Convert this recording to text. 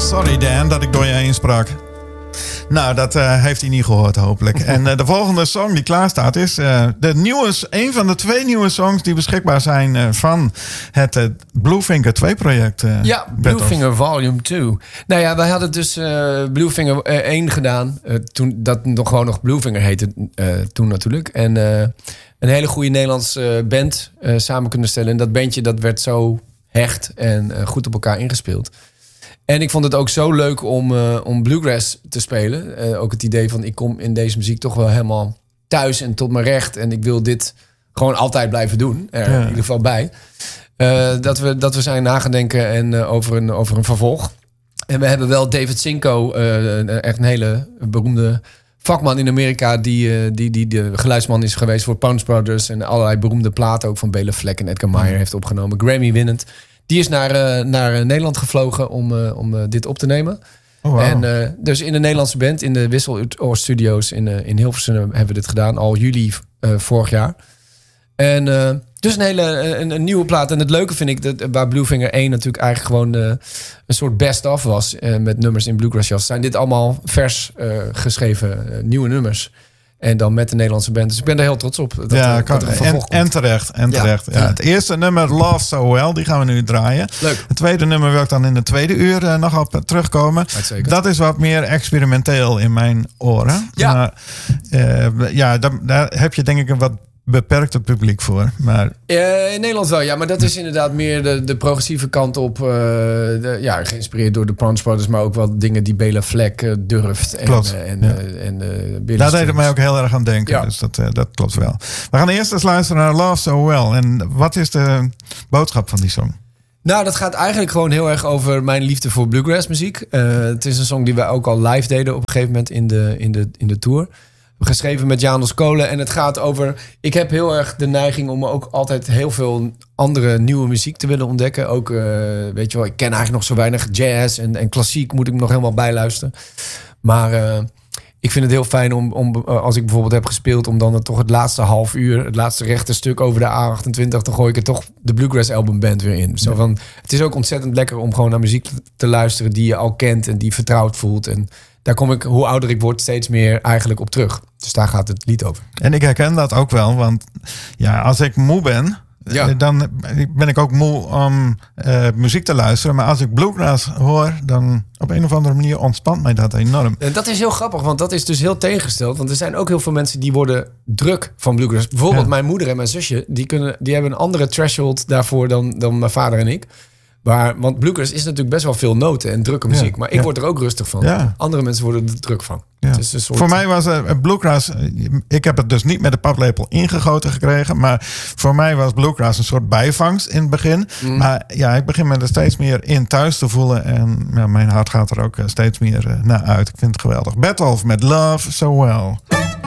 Sorry Dan, dat ik door je heen sprak. Nou, dat heeft hij niet gehoord hopelijk. En de volgende song die klaar staat is een van de 2 nieuwe songs die beschikbaar zijn van het Bluefinger 2 project. Ja, Bluefinger Volume 2. Nou ja, wij hadden dus Bluefinger 1 gedaan. Toen dat nog gewoon nog Bluefinger heette toen natuurlijk. En een hele goede Nederlandse band samen kunnen stellen. En dat bandje dat werd zo hecht en goed op elkaar ingespeeld. En ik vond het ook zo leuk om bluegrass te spelen. Ook het idee van ik kom in deze muziek toch wel helemaal thuis en tot mijn recht. En ik wil dit gewoon altijd blijven doen. In ieder geval bij. Dat we zijn nagedenken en over een vervolg. En we hebben wel David Cinco, echt een hele beroemde vakman in Amerika... die de geluidsman is geweest voor Pounds Brothers... en allerlei beroemde platen ook van Bela Fleck en Edgar Meyer heeft opgenomen. Grammy-winnend. Die is naar Nederland gevlogen om dit op te nemen. Oh, wow. En dus in de Nederlandse band, in de Wisseloor Studios in Hilversum hebben we dit gedaan. Al juli vorig jaar. En dus een nieuwe plaat. En het leuke vind ik, dat waar Bluefinger 1 natuurlijk eigenlijk gewoon een soort best-of was. Met nummers in bluegrass jazz. Zijn dit allemaal vers geschreven nieuwe nummers. En dan met de Nederlandse band. Dus ik ben er heel trots op. En terecht. Ja. Het eerste nummer, Love So Well, die gaan we nu draaien. Leuk. Het tweede nummer wil ik dan in de tweede uur nog op terugkomen. Uitstekend. Dat is wat meer experimenteel in mijn oren. Ja. Daar heb je denk ik een wat beperkte publiek voor. Maar in Nederland wel, ja. Maar dat is inderdaad meer de progressieve kant op. Geïnspireerd door de Pounds Brothers, maar ook wel dingen die Bela Fleck durft. Klopt. Daar deed het mij ook heel erg aan denken. Ja. Dus dat klopt wel. We gaan eerst eens luisteren naar Love So Well. En wat is de boodschap van die song? Nou, dat gaat eigenlijk gewoon heel erg over mijn liefde voor bluegrass muziek. Het is een song die wij ook al live deden op een gegeven moment in de tour. Geschreven met Janos Kolen. En het gaat over... Ik heb heel erg de neiging om ook altijd heel veel andere nieuwe muziek te willen ontdekken. Ook, weet je wel, ik ken eigenlijk nog zo weinig jazz en klassiek moet ik nog helemaal bijluisteren. Maar ik vind het heel fijn om als ik bijvoorbeeld heb gespeeld, om dan toch het laatste half uur, het laatste rechte stuk over de A28, dan gooi ik er toch de Bluegrass Album Band weer in. Zo van, het is ook ontzettend lekker om gewoon naar muziek te luisteren die je al kent en die vertrouwd voelt. En daar kom ik, hoe ouder ik word, steeds meer eigenlijk op terug. Dus daar gaat het lied over. En ik herken dat ook wel, want ja, als ik moe ben, dan ben ik ook moe om muziek te luisteren. Maar als ik bluegrass hoor, dan op een of andere manier ontspant mij dat enorm. En dat is heel grappig, want dat is dus heel tegengesteld. Want er zijn ook heel veel mensen die worden druk van bluegrass. Bijvoorbeeld mijn moeder en mijn zusje, die hebben een andere threshold daarvoor dan mijn vader en ik. Want bluegrass is natuurlijk best wel veel noten en drukke muziek. Maar ik word er ook rustig van. Ja. Andere mensen worden er druk van. Ja. Het is een soort... Voor mij was bluegrass... Ik heb het dus niet met de paplepel ingegoten gekregen. Maar voor mij was bluegrass een soort bijvangst in het begin. Maar ja, ik begin me er steeds meer in thuis te voelen. En mijn hart gaat er ook steeds meer naar uit. Ik vind het geweldig. Bertolf met Love So Well.